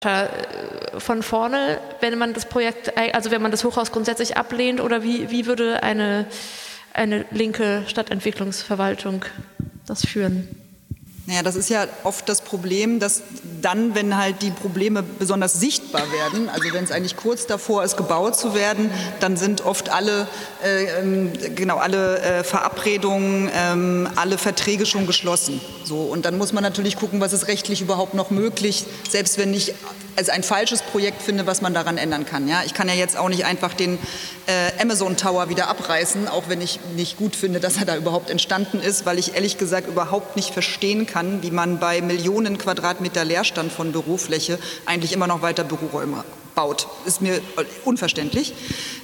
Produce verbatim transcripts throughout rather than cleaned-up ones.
von vorne, wenn man das Projekt, also wenn man das Hochhaus grundsätzlich ablehnt, oder wie, wie würde eine, eine linke Stadtentwicklungsverwaltung das führen? Naja, das ist ja oft das Problem, dass dann, wenn halt die Probleme besonders sichtbar werden, also wenn es eigentlich kurz davor ist, gebaut zu werden, dann sind oft alle, äh, genau, alle äh, Verabredungen, äh, alle Verträge schon geschlossen. So, und dann muss man natürlich gucken, was ist rechtlich überhaupt noch möglich, selbst wenn ich also ein falsches Projekt finde, was man daran ändern kann. Ja? Ich kann ja jetzt auch nicht einfach den äh, Amazon Tower wieder abreißen, auch wenn ich nicht gut finde, dass er da überhaupt entstanden ist, weil ich ehrlich gesagt überhaupt nicht verstehen kann, wie man bei Millionen Quadratmeter Leerstand von Bürofläche eigentlich immer noch weiter Büroräume baut. Ist mir unverständlich.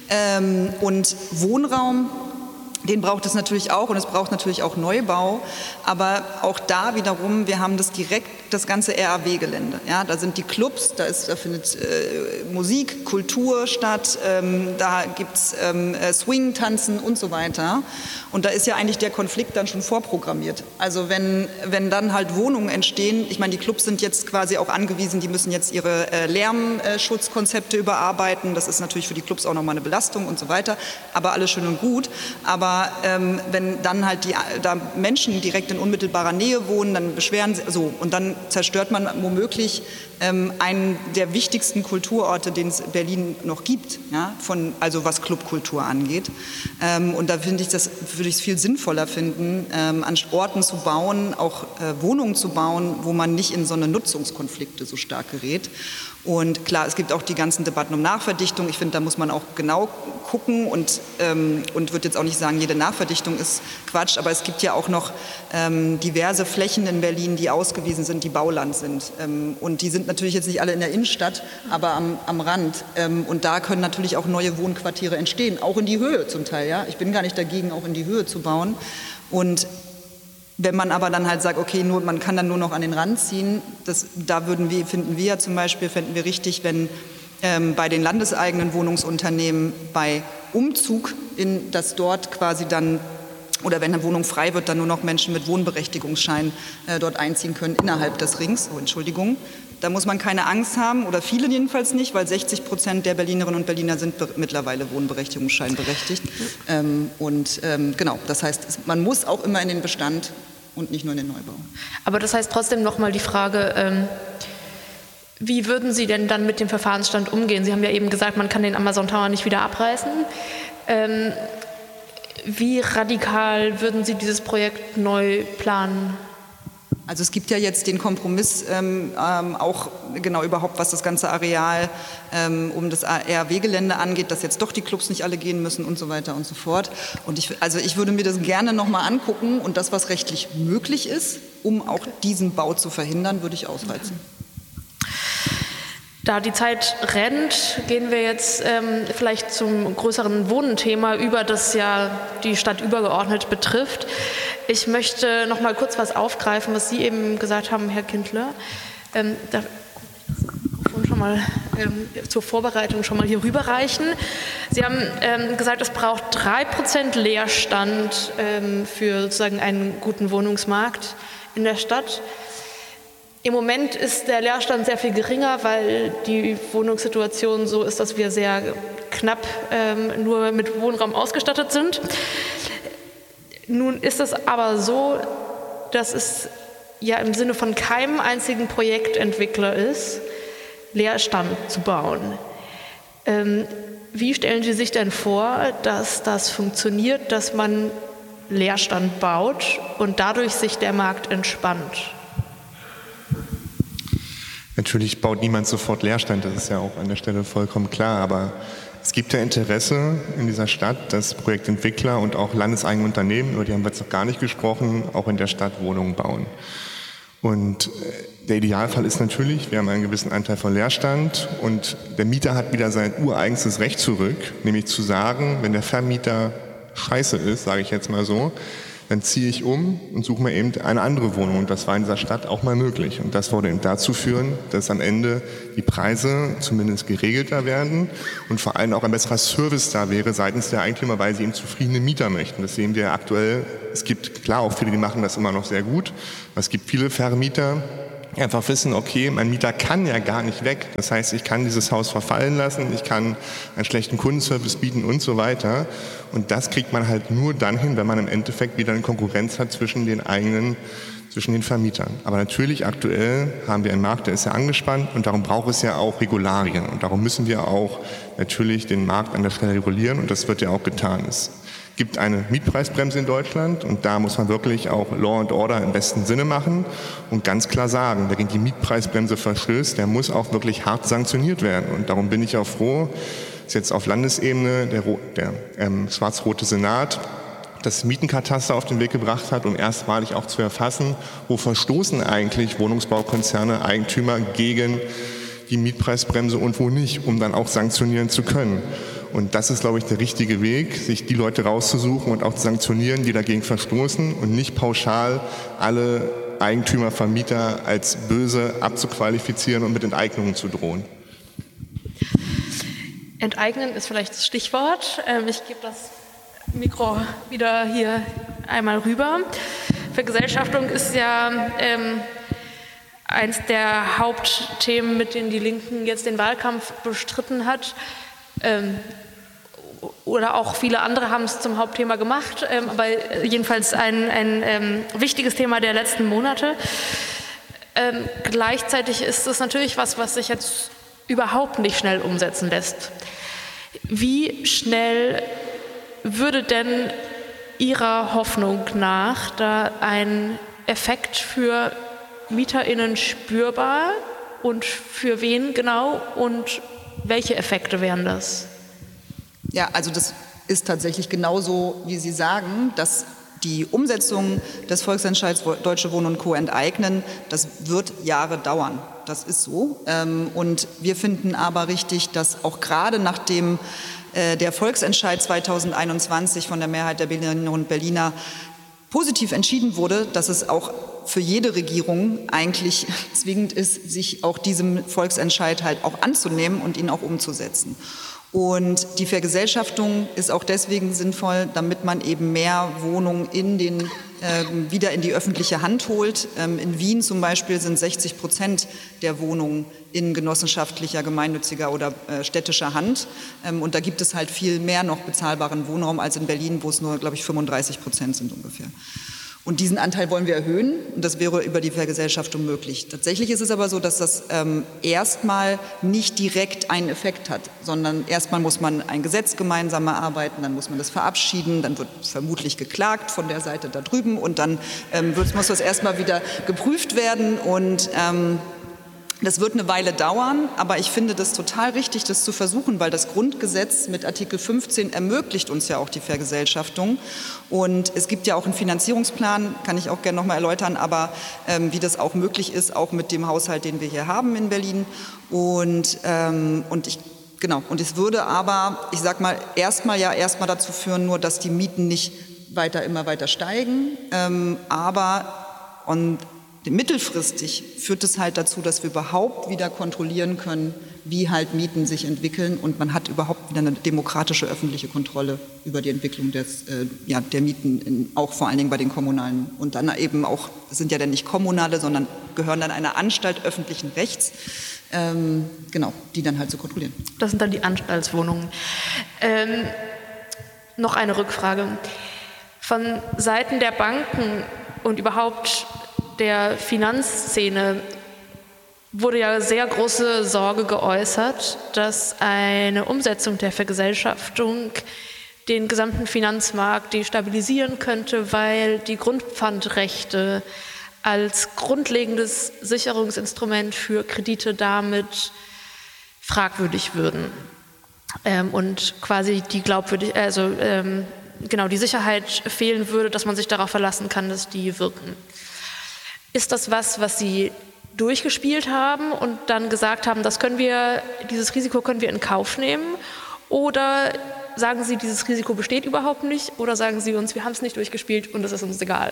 Ähm, und Wohnraum, den braucht es natürlich auch, und es braucht natürlich auch Neubau, aber auch da wiederum, wir haben das direkt, das ganze R A W-Gelände. Ja, da sind die Clubs, da, ist, da findet äh, Musik, Kultur statt, ähm, da gibt es ähm, Swing, Tanzen und so weiter. Und da ist ja eigentlich der Konflikt dann schon vorprogrammiert. Also wenn, wenn dann halt Wohnungen entstehen, ich meine, die Clubs sind jetzt quasi auch angewiesen, die müssen jetzt ihre äh, Lärmschutzkonzepte überarbeiten. Das ist natürlich für die Clubs auch nochmal eine Belastung und so weiter, aber alles schön und gut. Aber ähm, wenn dann halt die, da Menschen direkt in unmittelbarer Nähe wohnen, dann beschweren sie, so, und dann zerstört man womöglich ähm, einen der wichtigsten Kulturorte, den es Berlin noch gibt, ja, von, also was Clubkultur angeht. Ähm, und da finde ich, das würde ich es viel sinnvoller finden, ähm, an Orten zu bauen, auch äh, Wohnungen zu bauen, wo man nicht in so eine Nutzungskonflikte so stark gerät. Und klar, es gibt auch die ganzen Debatten um Nachverdichtung. Ich finde, da muss man auch genau gucken und, ähm, und würde jetzt auch nicht sagen, jede Nachverdichtung ist Quatsch, aber es gibt ja auch noch ähm, diverse Flächen in Berlin, die ausgewiesen sind, die Bauland sind. Ähm, und die sind natürlich jetzt nicht alle in der Innenstadt, aber am, am Rand. Ähm, und da können natürlich auch neue Wohnquartiere entstehen, auch in die Höhe zum Teil. Ja? Ich bin gar nicht dagegen, auch in die Höhe zu bauen. Und wenn man aber dann halt sagt, okay, nur, man kann dann nur noch an den Rand ziehen, das, da würden wir, finden wir ja zum Beispiel, fänden wir richtig, wenn ähm, bei den landeseigenen Wohnungsunternehmen bei Umzug, in das dort quasi dann, oder wenn eine Wohnung frei wird, dann nur noch Menschen mit Wohnberechtigungsschein äh, dort einziehen können innerhalb des Rings. Oh, Entschuldigung. Da muss man keine Angst haben, oder viele jedenfalls nicht, weil sechzig Prozent der Berlinerinnen und Berliner sind be- mittlerweile Wohnberechtigungsschein berechtigt. Ähm, und ähm, genau, das heißt, es, man muss auch immer in den Bestand und nicht nur in den Neubau. Aber das heißt trotzdem nochmal die Frage, ähm, wie würden Sie denn dann mit dem Verfahrensstand umgehen? Sie haben ja eben gesagt, man kann den Amazon Tower nicht wieder abreißen. Ähm, wie radikal würden Sie dieses Projekt neu planen? Also es gibt ja jetzt den Kompromiss ähm, ähm, auch genau überhaupt, was das ganze Areal ähm, um das R A W-Gelände angeht, dass jetzt doch die Clubs nicht alle gehen müssen und so weiter und so fort. Und ich, also ich würde mir das gerne nochmal angucken und das, was rechtlich möglich ist, um auch diesen Bau zu verhindern, würde ich ausreizen. Da die Zeit rennt, gehen wir jetzt ähm, vielleicht zum größeren Wohnthema über, das ja die Stadt übergeordnet betrifft. Ich möchte noch mal kurz was aufgreifen, was Sie eben gesagt haben, Herr Kindler. Ähm, da schon mal ähm, zur Vorbereitung schon mal hier rüberreichen. Sie haben ähm, gesagt, es braucht drei Prozent Leerstand ähm, für sozusagen einen guten Wohnungsmarkt in der Stadt. Im Moment ist der Leerstand sehr viel geringer, weil die Wohnungssituation so ist, dass wir sehr knapp ähm, nur mit Wohnraum ausgestattet sind. Nun ist es aber so, dass es ja im Sinne von keinem einzigen Projektentwickler ist, Leerstand zu bauen. Ähm, wie stellen Sie sich denn vor, dass das funktioniert, dass man Leerstand baut und dadurch sich der Markt entspannt? Natürlich baut niemand sofort Leerstand, das ist ja auch an der Stelle vollkommen klar, aber es gibt ja Interesse in dieser Stadt, dass Projektentwickler und auch landeseigene Unternehmen, über die haben wir jetzt noch gar nicht gesprochen, auch in der Stadt Wohnungen bauen. Und der Idealfall ist natürlich, wir haben einen gewissen Anteil von Leerstand und der Mieter hat wieder sein ureigenstes Recht zurück, nämlich zu sagen, wenn der Vermieter scheiße ist, sage ich jetzt mal so, dann ziehe ich um und suche mir eben eine andere Wohnung. Und das war in dieser Stadt auch mal möglich. Und das würde eben dazu führen, dass am Ende die Preise zumindest geregelter werden und vor allem auch ein besserer Service da wäre seitens der Eigentümer, weil sie eben zufriedene Mieter möchten. Das sehen wir aktuell. Es gibt klar auch viele, die machen das immer noch sehr gut. Es gibt viele Vermieter, einfach wissen, okay, mein Mieter kann ja gar nicht weg. Das heißt, ich kann dieses Haus verfallen lassen, ich kann einen schlechten Kundenservice bieten und so weiter. Und das kriegt man halt nur dann hin, wenn man im Endeffekt wieder eine Konkurrenz hat zwischen den eigenen, zwischen den Vermietern. Aber natürlich aktuell haben wir einen Markt, der ist ja angespannt und darum braucht es ja auch Regularien. Und darum müssen wir auch natürlich den Markt an der Stelle regulieren und das wird ja auch getan. Es gibt eine Mietpreisbremse in Deutschland und da muss man wirklich auch Law and Order im besten Sinne machen und ganz klar sagen, wer gegen die Mietpreisbremse verstößt, der muss auch wirklich hart sanktioniert werden. Und darum bin ich auch froh, dass jetzt auf Landesebene der, der ähm, schwarz-rote Senat das Mietenkataster auf den Weg gebracht hat, um erstmalig auch zu erfassen, wo verstoßen eigentlich Wohnungsbaukonzerne, Eigentümer gegen die Mietpreisbremse und wo nicht, um dann auch sanktionieren zu können. Und das ist, glaube ich, der richtige Weg, sich die Leute rauszusuchen und auch zu sanktionieren, die dagegen verstoßen und nicht pauschal alle Eigentümer, Vermieter als böse abzuqualifizieren und mit Enteignungen zu drohen. Enteignen ist vielleicht das Stichwort. Ich gebe das Mikro wieder hier einmal rüber. Vergesellschaftung ist ja ähm, eins der Hauptthemen, mit denen die Linken jetzt den Wahlkampf bestritten hat. Ähm, oder auch viele andere haben es zum Hauptthema gemacht, ähm, aber jedenfalls ein, ein ähm, wichtiges Thema der letzten Monate. Ähm, gleichzeitig ist es natürlich was, was sich jetzt überhaupt nicht schnell umsetzen lässt. Wie schnell würde denn Ihrer Hoffnung nach da ein Effekt für MieterInnen spürbar und für wen genau und welche Effekte wären das? Ja, also das ist tatsächlich genauso, wie Sie sagen, dass die Umsetzung des Volksentscheids Deutsche Wohnen und Co. enteignen, das wird Jahre dauern. Das ist so. Und wir finden aber richtig, dass auch gerade nachdem der Volksentscheid zweitausendeinundzwanzig von der Mehrheit der Berlinerinnen und Berliner positiv entschieden wurde, dass es auch für jede Regierung eigentlich zwingend ist, sich auch diesem Volksentscheid halt auch anzunehmen und ihn auch umzusetzen. Und die Vergesellschaftung ist auch deswegen sinnvoll, damit man eben mehr Wohnungen in den, äh, wieder in die öffentliche Hand holt. Ähm, in Wien zum Beispiel sind sechzig Prozent der Wohnungen in genossenschaftlicher, gemeinnütziger oder äh, städtischer Hand. Ähm, und da gibt es halt viel mehr noch bezahlbaren Wohnraum als in Berlin, wo es nur, glaube ich, fünfunddreißig Prozent sind ungefähr. Und diesen Anteil wollen wir erhöhen und das wäre über die Vergesellschaftung möglich. Tatsächlich ist es aber so, dass das ähm, erstmal nicht direkt einen Effekt hat, sondern erstmal muss man ein Gesetz gemeinsam erarbeiten, dann muss man das verabschieden, dann wird vermutlich geklagt von der Seite da drüben und dann ähm, wird, muss das erstmal wieder geprüft werden und ähm, das wird eine Weile dauern, aber ich finde das total richtig, das zu versuchen, weil das Grundgesetz mit Artikel fünfzehn ermöglicht uns ja auch die Vergesellschaftung. Und es gibt ja auch einen Finanzierungsplan, kann ich auch gerne noch mal erläutern, aber ähm, wie das auch möglich ist, auch mit dem Haushalt, den wir hier haben in Berlin. Und, ähm, und ich genau, und es würde aber, ich sag mal, erstmal ja erstmal dazu führen, nur dass die Mieten nicht weiter, immer weiter steigen, ähm, aber und mittelfristig führt es halt dazu, dass wir überhaupt wieder kontrollieren können, wie halt Mieten sich entwickeln und man hat überhaupt wieder eine demokratische öffentliche Kontrolle über die Entwicklung des, äh, ja, der Mieten, in, auch vor allen Dingen bei den kommunalen. Und dann eben auch, das sind ja dann nicht kommunale, sondern gehören dann einer Anstalt öffentlichen Rechts, ähm, genau, die dann halt zu kontrollieren. Das sind dann die Anstaltswohnungen. Ähm, noch eine Rückfrage. Von Seiten der Banken und überhaupt der Finanzszene wurde ja sehr große Sorge geäußert, dass eine Umsetzung der Vergesellschaftung den gesamten Finanzmarkt destabilisieren könnte, weil die Grundpfandrechte als grundlegendes Sicherungsinstrument für Kredite damit fragwürdig würden ähm, und quasi die glaubwürdig, also ähm, genau die Sicherheit fehlen würde, dass man sich darauf verlassen kann, dass die wirken. Ist das was, was Sie durchgespielt haben und dann gesagt haben, das können wir, dieses Risiko können wir in Kauf nehmen? Oder sagen Sie, dieses Risiko besteht überhaupt nicht? Oder sagen Sie uns, wir haben es nicht durchgespielt und es ist uns egal?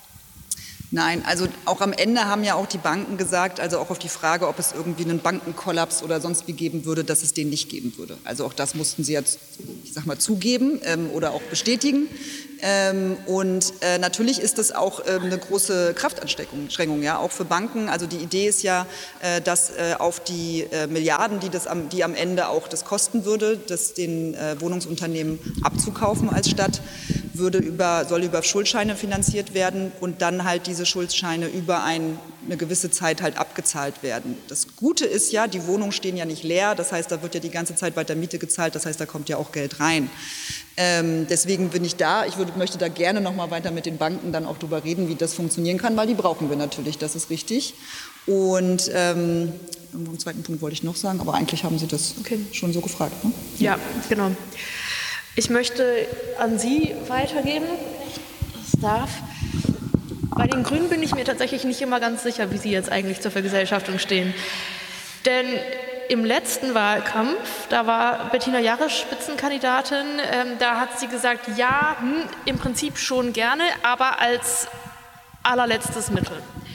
Nein, also auch am Ende haben ja auch die Banken gesagt, also auch auf die Frage, ob es irgendwie einen Bankenkollaps oder sonst wie geben würde, dass es den nicht geben würde. Also auch das mussten sie jetzt, ich sag mal, zugeben ähm, oder auch bestätigen. Ähm, und äh, natürlich ist das auch äh, eine große Kraftanstrengung, ja, auch für Banken. Also die Idee ist ja, äh, dass äh, auf die äh, Milliarden, die, das am, die am Ende auch das kosten würde, das den äh, Wohnungsunternehmen abzukaufen als Stadt, würde über, soll über Schuldscheine finanziert werden und dann halt diese Schuldscheine über ein, eine gewisse Zeit halt abgezahlt werden. Das Gute ist ja, die Wohnungen stehen ja nicht leer, das heißt, da wird ja die ganze Zeit weiter Miete gezahlt, das heißt, da kommt ja auch Geld rein. Ähm, deswegen bin ich da. Ich würde, möchte da gerne noch mal weiter mit den Banken dann auch drüber reden, wie das funktionieren kann, weil die brauchen wir natürlich, das ist richtig. Und ähm, irgendwo einen zweiten Punkt wollte ich noch sagen, aber eigentlich haben Sie das okay. schon so gefragt. Ne? Ja, genau. Ich möchte an Sie weitergeben, wenn ich das darf. Bei den Grünen bin ich mir tatsächlich nicht immer ganz sicher, wie Sie jetzt eigentlich zur Vergesellschaftung stehen. Denn im letzten Wahlkampf, da war Bettina Jarasch Spitzenkandidatin, ähm, da hat sie gesagt, ja, hm, im Prinzip schon gerne, aber als allerletztes Mittel.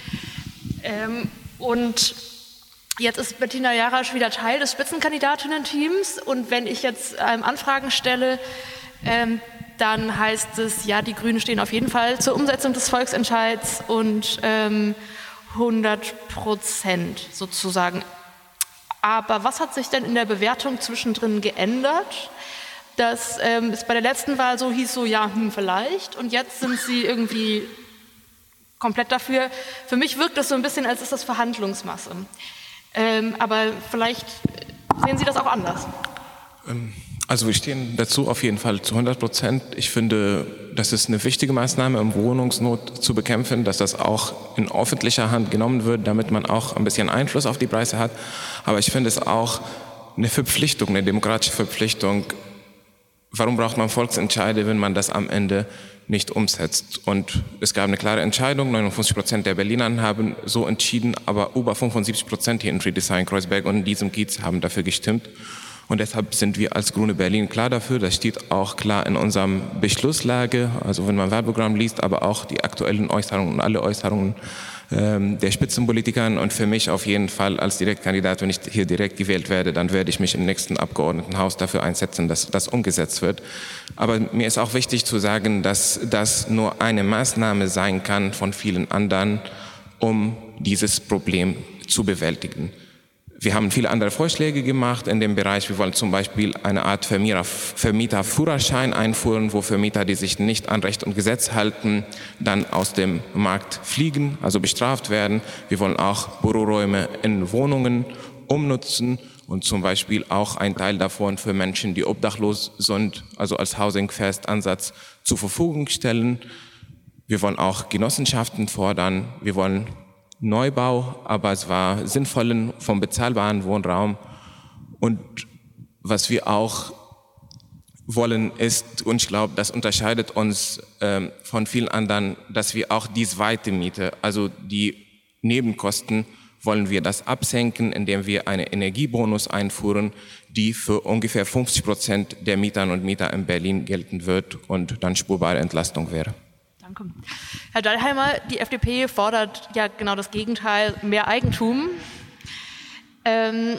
Ähm, und jetzt ist Bettina Jarasch wieder Teil des Spitzenkandidatinnen-Teams und wenn ich jetzt ähm, Anfragen stelle, ähm, dann heißt es, ja, die Grünen stehen auf jeden Fall zur Umsetzung des Volksentscheids und ähm, hundert Prozent sozusagen. Aber was hat sich denn in der Bewertung zwischendrin geändert? Dass ähm, es bei der letzten Wahl so hieß, so ja, hm, vielleicht. Und jetzt sind Sie irgendwie komplett dafür. Für mich wirkt das so ein bisschen, als ist das Verhandlungsmasse. Ähm, aber vielleicht sehen Sie das auch anders. Also wir stehen dazu auf jeden Fall zu hundert Prozent. Ich finde, das ist eine wichtige Maßnahme, um Wohnungsnot zu bekämpfen, dass das auch in öffentlicher Hand genommen wird, damit man auch ein bisschen Einfluss auf die Preise hat. Aber ich finde es auch eine Verpflichtung, eine demokratische Verpflichtung. Warum braucht man Volksentscheide, wenn man das am Ende nicht umsetzt? Und es gab eine klare Entscheidung, neunundfünfzig Prozent der Berliner haben so entschieden, aber über fünfundsiebzig Prozent hier in Friedrichshain-Kreuzberg und in diesem Kiez haben dafür gestimmt. Und deshalb sind wir als Grüne Berlin klar dafür. Das steht auch klar in unserem Beschlusslage, also wenn man Wahlprogramm liest, aber auch die aktuellen Äußerungen und alle Äußerungen ähm, der Spitzenpolitiker. Und für mich auf jeden Fall als Direktkandidat, wenn ich hier direkt gewählt werde, dann werde ich mich im nächsten Abgeordnetenhaus dafür einsetzen, dass das umgesetzt wird. Aber mir ist auch wichtig zu sagen, dass das nur eine Maßnahme sein kann von vielen anderen, um dieses Problem zu bewältigen. Wir haben viele andere Vorschläge gemacht in dem Bereich. Wir wollen zum Beispiel eine Art Vermieterführerschein einführen, wo Vermieter, die sich nicht an Recht und Gesetz halten, dann aus dem Markt fliegen, also bestraft werden. Wir wollen auch Büroräume in Wohnungen umnutzen und zum Beispiel auch einen Teil davon für Menschen, die obdachlos sind, also als Housing First Ansatz zur Verfügung stellen. Wir wollen auch Genossenschaften fordern. Wir wollen Neubau, aber es war sinnvollen vom bezahlbaren Wohnraum. Und was wir auch wollen ist, und ich glaube, das unterscheidet uns ähm, von vielen anderen, dass wir auch die zweite Miete, also die Nebenkosten, wollen wir das absenken, indem wir einen Energiebonus einführen, die für ungefähr fünfzig Prozent der Mieterinnen und Mieter in Berlin gelten wird und dann spurbare Entlastung wäre. Danke. Herr Dallheimer, die F D P fordert ja genau das Gegenteil, mehr Eigentum. Ähm,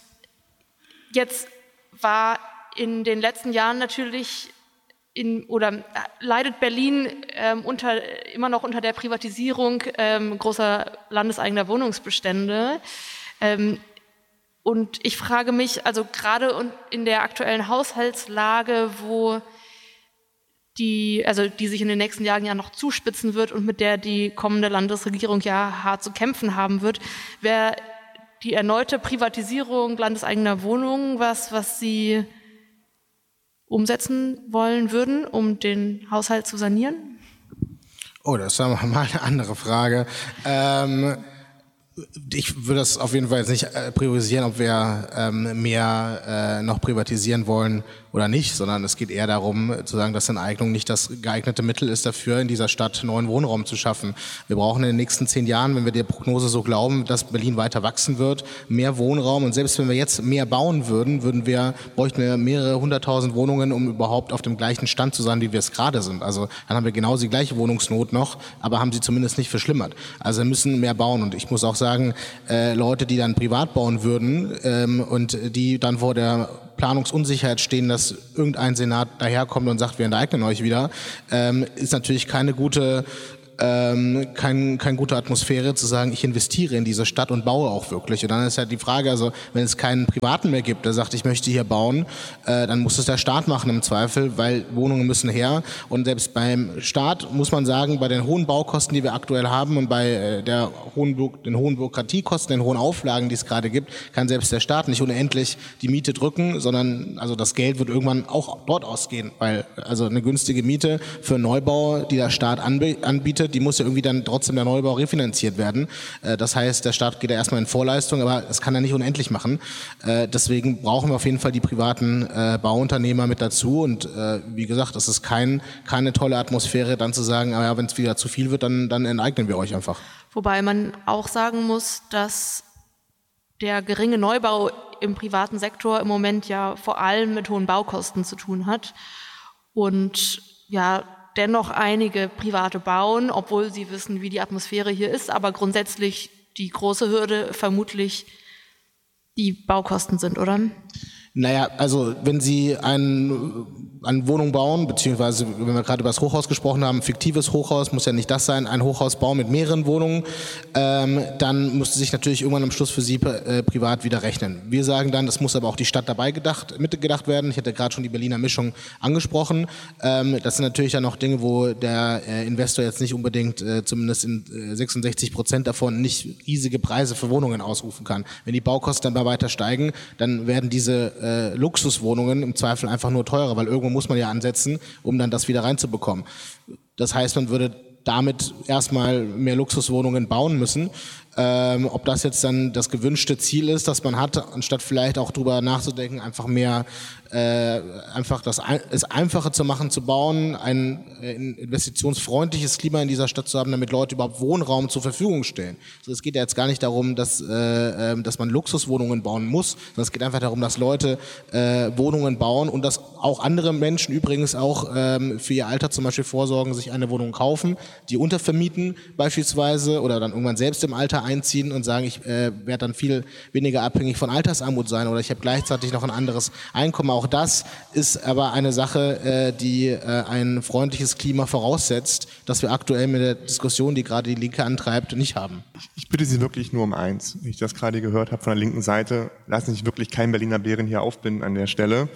jetzt war in den letzten Jahren natürlich in, oder leidet Berlin ähm, unter, immer noch unter der Privatisierung ähm, großer landeseigener Wohnungsbestände. Ähm, und ich frage mich, also gerade in der aktuellen Haushaltslage, wo die, also die sich in den nächsten Jahren ja noch zuspitzen wird und mit der die kommende Landesregierung ja hart zu kämpfen haben wird, wäre die erneute Privatisierung landeseigener Wohnungen was, was Sie umsetzen wollen würden, um den Haushalt zu sanieren? Oh, das ist mal eine andere Frage. Ähm Ich würde das auf jeden Fall jetzt nicht priorisieren, ob wir ähm, mehr äh, noch privatisieren wollen oder nicht, sondern es geht eher darum, zu sagen, dass Enteignung nicht das geeignete Mittel ist dafür, in dieser Stadt neuen Wohnraum zu schaffen. Wir brauchen in den nächsten zehn Jahren, wenn wir der Prognose so glauben, dass Berlin weiter wachsen wird, mehr Wohnraum. Und selbst wenn wir jetzt mehr bauen würden, würden wir, bräuchten wir mehrere hunderttausend Wohnungen, um überhaupt auf dem gleichen Stand zu sein, wie wir es gerade sind. Also dann haben wir genau die gleiche Wohnungsnot noch, aber haben sie zumindest nicht verschlimmert. Also wir müssen mehr bauen. Und ich muss auch sagen, äh, Leute, die dann privat bauen würden ähm, und die dann vor der Planungsunsicherheit stehen, dass irgendein Senat daherkommt und sagt, wir enteignen euch wieder, ähm, ist natürlich keine gute Ähm, kein, keine gute Atmosphäre zu sagen, ich investiere in diese Stadt und baue auch wirklich. Und dann ist halt die Frage, also wenn es keinen Privaten mehr gibt, der sagt, ich möchte hier bauen, äh, dann muss es der Staat machen im Zweifel, weil Wohnungen müssen her. Und selbst beim Staat muss man sagen, bei den hohen Baukosten, die wir aktuell haben und bei äh, der hohen, den hohen Bürokratiekosten, den hohen Auflagen, die es gerade gibt, kann selbst der Staat nicht unendlich die Miete drücken, sondern also das Geld wird irgendwann auch dort ausgehen, weil also eine günstige Miete für Neubau, die der Staat anb- anbietet, die muss ja irgendwie dann trotzdem der Neubau refinanziert werden. Das heißt, der Staat geht ja erstmal in Vorleistung, aber das kann er nicht unendlich machen. Deswegen brauchen wir auf jeden Fall die privaten Bauunternehmer mit dazu. Und wie gesagt, das ist kein, keine tolle Atmosphäre, dann zu sagen, aber ja, wenn es wieder zu viel wird, dann, dann enteignen wir euch einfach. Wobei man auch sagen muss, dass der geringe Neubau im privaten Sektor im Moment ja vor allem mit hohen Baukosten zu tun hat. Und ja, dennoch einige Private bauen, obwohl sie wissen, wie die Atmosphäre hier ist, aber grundsätzlich die große Hürde vermutlich die Baukosten sind, oder? Naja, also wenn Sie ein, eine Wohnung bauen, beziehungsweise wenn wir gerade über das Hochhaus gesprochen haben, fiktives Hochhaus, muss ja nicht das sein, ein Hochhaus bauen mit mehreren Wohnungen, ähm, dann muss es sich natürlich irgendwann am Schluss für Sie äh, privat wieder rechnen. Wir sagen dann, das muss aber auch die Stadt dabei gedacht, mitgedacht werden. Ich hatte gerade schon die Berliner Mischung angesprochen. Ähm, das sind natürlich dann noch Dinge, wo der äh, Investor jetzt nicht unbedingt, äh, zumindest in äh, sechsundsechzig Prozent davon, nicht riesige Preise für Wohnungen ausrufen kann. Wenn die Baukosten dann mal weiter steigen, dann werden diese Äh, Luxuswohnungen im Zweifel einfach nur teurer, weil irgendwo muss man ja ansetzen, um dann das wieder reinzubekommen. Das heißt, man würde damit erstmal mehr Luxuswohnungen bauen müssen. Ähm, ob das jetzt dann das gewünschte Ziel ist, das man hat, anstatt vielleicht auch drüber nachzudenken, einfach mehr, äh, einfach das es einfacher zu machen, zu bauen, ein äh, investitionsfreundliches Klima in dieser Stadt zu haben, damit Leute überhaupt Wohnraum zur Verfügung stellen. Also es geht ja jetzt gar nicht darum, dass, äh, dass man Luxuswohnungen bauen muss, sondern es geht einfach darum, dass Leute äh, Wohnungen bauen und dass auch andere Menschen übrigens auch ähm, für ihr Alter zum Beispiel vorsorgen, sich eine Wohnung kaufen, die untervermieten beispielsweise oder dann irgendwann selbst im Alter einziehen und sagen, ich äh, werde dann viel weniger abhängig von Altersarmut sein oder ich habe gleichzeitig noch ein anderes Einkommen. Auch das ist aber eine Sache, äh, die äh, ein freundliches Klima voraussetzt, das wir aktuell mit der Diskussion, die gerade die Linke antreibt, nicht haben. Ich bitte Sie wirklich nur um eins. Wie ich das gerade gehört habe von der linken Seite, lassen sich wirklich kein Berliner Bären hier aufbinden an der Stelle.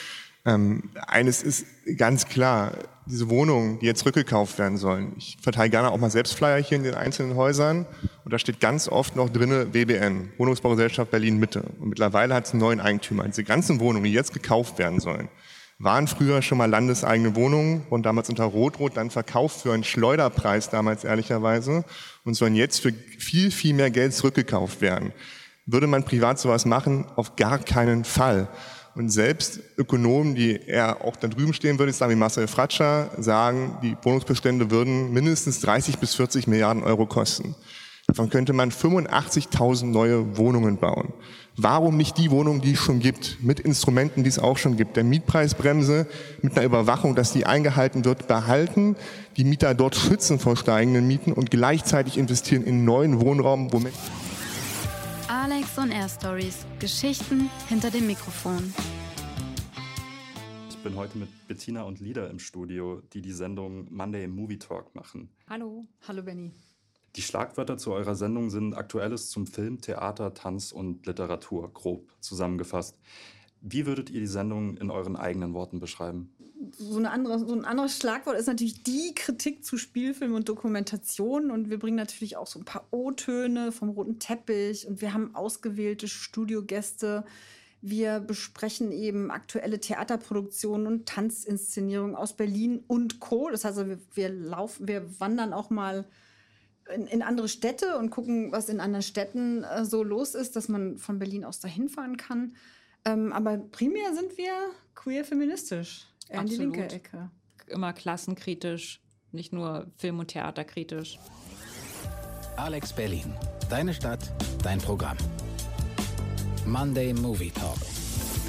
Ähm, eines ist ganz klar, diese Wohnungen, die jetzt rückgekauft werden sollen. Ich verteile gerne auch mal selbst Flyer hier in den einzelnen Häusern und da steht ganz oft noch drinne W B N, Wohnungsbaugesellschaft Berlin Mitte. Und mittlerweile hat es einen neuen Eigentümer. Diese ganzen Wohnungen, die jetzt gekauft werden sollen, waren früher schon mal landeseigene Wohnungen und damals unter Rot-Rot dann verkauft für einen Schleuderpreis damals ehrlicherweise und sollen jetzt für viel, viel mehr Geld zurückgekauft werden. Würde man privat sowas machen? Auf gar keinen Fall. Und selbst Ökonomen, die eher auch da drüben stehen, würde ich sagen, wie Marcel Fratscher, sagen, die Wohnungsbestände würden mindestens dreißig bis vierzig Milliarden Euro kosten. Davon könnte man fünfundachtzigtausend neue Wohnungen bauen. Warum nicht die Wohnungen, die es schon gibt, mit Instrumenten, die es auch schon gibt, der Mietpreisbremse, mit einer Überwachung, dass die eingehalten wird, behalten, die Mieter dort schützen vor steigenden Mieten und gleichzeitig investieren in neuen Wohnraum, wo Menschen... Alex on Air Stories. Geschichten hinter dem Mikrofon. Ich bin heute mit Bettina und Lida im Studio, die die Sendung Monday Movie Talk machen. Hallo. Hallo Benni. Die Schlagwörter zu eurer Sendung sind Aktuelles zum Film, Theater, Tanz und Literatur, grob zusammengefasst. Wie würdet ihr die Sendung in euren eigenen Worten beschreiben? So, eine andere, so ein anderes Schlagwort ist natürlich die Kritik zu Spielfilm und Dokumentation. Und wir bringen natürlich auch so ein paar O-Töne vom roten Teppich. Und wir haben ausgewählte Studiogäste. Wir besprechen eben aktuelle Theaterproduktionen und Tanzinszenierungen aus Berlin und Co. Das heißt, wir, wir, laufen, wir wandern auch mal in, in andere Städte und gucken, was in anderen Städten äh, so los ist, dass man von Berlin aus dahin fahren kann. Ähm, aber primär sind wir queer-feministisch. Eher in die linke Ecke. Immer klassenkritisch, nicht nur Film- und Theaterkritisch. Alex Berlin. Deine Stadt, dein Programm. Monday Movie Talk.